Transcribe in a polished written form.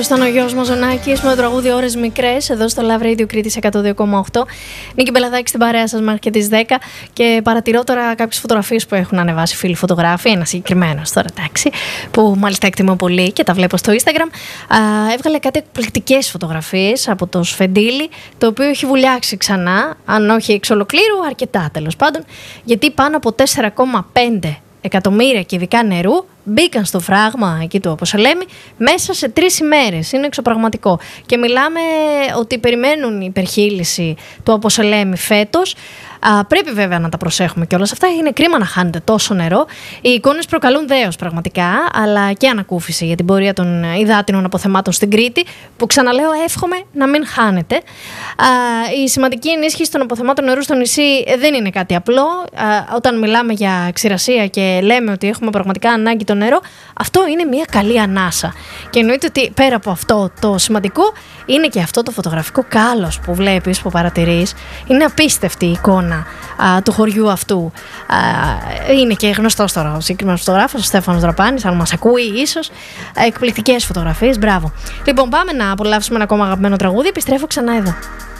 αυτός ήταν ο Γιώργος Μαζονάκης με το τραγούδι Ώρες Μικρές εδώ στο Love Radio Κρήτης 102,8. Νίκη Μπελαδάκη στην παρέα σας μέχρι και τις 10 και παρατηρώ τώρα κάποιες φωτογραφίες που έχουν ανεβάσει φίλοι φωτογράφοι. Ένα συγκεκριμένος τώρα, εντάξει, που μάλιστα εκτιμώ πολύ και τα βλέπω στο Instagram. Έβγαλε κάτι εκπληκτικές φωτογραφίες από το σφεντίλι, το οποίο έχει βουλιάξει ξανά, αν όχι εξ ολοκλήρου, αρκετά τέλος πάντων, γιατί πάνω από 4,5 εκατομμύρια κυβικά νερού μπήκαν στο φράγμα εκεί του Αποσελέμη μέσα σε 3 ημέρες. Είναι εξωπραγματικό. Και μιλάμε ότι περιμένουν η υπερχείληση του Αποσελέμη φέτος. Πρέπει βέβαια να τα προσέχουμε και όλα αυτά. Είναι κρίμα να χάνεται τόσο νερό. Οι εικόνες προκαλούν δέος πραγματικά, αλλά και ανακούφιση για την πορεία των υδάτινων αποθεμάτων στην Κρήτη, που ξαναλέω εύχομαι να μην χάνεται. Η σημαντική ενίσχυση των αποθεμάτων νερού στο νησί δεν είναι κάτι απλό. Όταν μιλάμε για ξηρασία και λέμε ότι έχουμε πραγματικά ανάγκη το νερό, αυτό είναι μια καλή ανάσα. Και εννοείται ότι πέρα από αυτό το σημαντικό είναι και αυτό το φωτογραφικό κάλος που βλέπεις, που παρατηρείς. Είναι απίστευτη η εικόνα του χωριού αυτού. Είναι και γνωστός τώρα ο συγκεκριμένος φωτογράφος, ο Στέφανος Δραπάνης, αν μας ακούει ίσως. Εκπληκτικές φωτογραφίες, μπράβο. Λοιπόν, πάμε να απολαύσουμε ένα ακόμα αγαπημένο τραγούδι. Επιστρέφω ξανά εδώ.